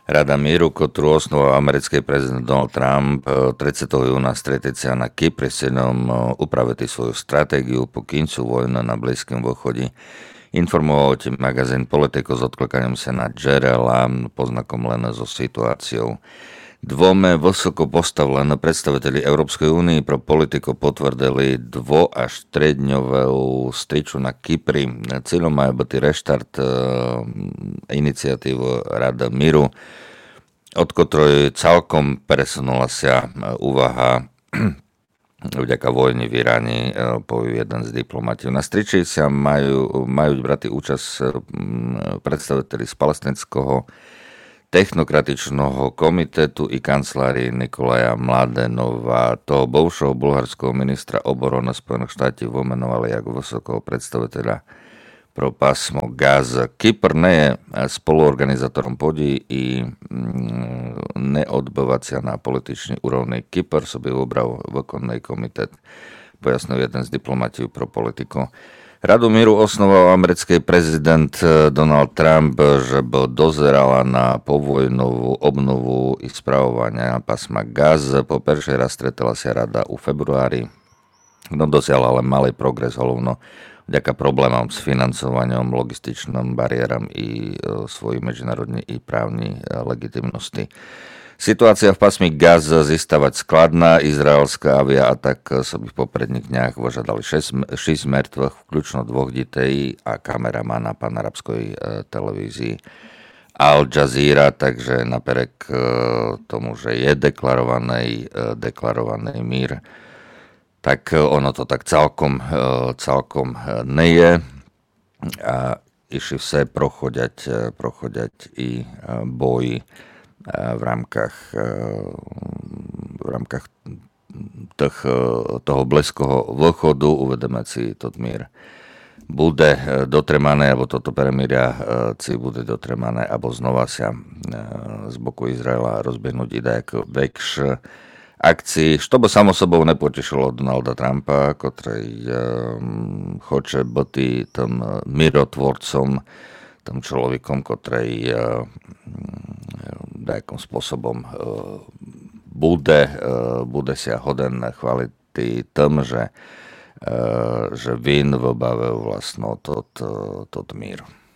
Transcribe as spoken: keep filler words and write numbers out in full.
Rada míru, ktorú osnoval americký prezident Donald Trump tridsiateho júna stretиться na Kypre s cieľom upraviť svoju stratégiu po kincu vojny na Blízkom východe. Informoval o tým magazín Politico s odklikaním sa na Jerela, poznakom len so situáciou. Dvome vysoko postavlení predstaviteľi Európskej únie pro Politico potvrdili dvo- až tredňovú striču na Kypri. Cieľom má byť reštart e, iniciatívu Rada míru, od ktorej celkom presunula sa úvaha vďaka vojny v Iráne, povie jeden z diplomatov. Na striči sa majú, majú brati účasť predstaviteľi z palestinského technokratičného komitetu i kancelárii Nikolaja Mladenova. Toho bovšieho bulharského ministra obrany Spojených štátov vomenovali ako vysokého predstaviteľa pro pásmo Gaza. Kypr nie je spoluorganizátorom podí i neodbývať sa na političnej úrovni. Kypr sobie vybral výkonný komitet, pojasnil jeden z diplomatov pro Politico. Radu míru osnoval americký prezident Donald Trump, že by dozerala na povojnovú obnovu i spravovania pásma Gaza. Po prvý raz stretla sa rada u februári, no dosiahla ale malý progres, hlavno vďaka problémom s financovaním, logističným bariéram i e, svojej medzinárodnej i právnej e, legitimnosti. Situácia v pásmi Gaza zistávať skladná. Izraelská aviaatak sa by v popredných dňach požadali šesť mŕtvych, vključno dvoch detí a kameramana panarabskej e, televízii Al Jazeera, takže napriek e, tomu, že je deklarovaný, e, deklarovaný mír, tak ono to tak celkom, celkom nie je. A išli vse prochoďať, prochoďať i boji v rámkach, v rámkach tých, toho Blízkoho východu. Uvedeme si, tot mír bude dotremané, alebo toto premiéria si bude dotremané, alebo znova sa z boku Izraela rozbehnúť ide ako väčší akcii, što by samo sobou nepotešilo Donalda Trumpa, ktorý um, hoče byť tým mirotvorcom, tým človekom, ktorý uh, nejakým spôsobom uh, bude, uh, bude sa hoden chváliť tým, že, uh, že vin vybavil vlastno tot, tot mír.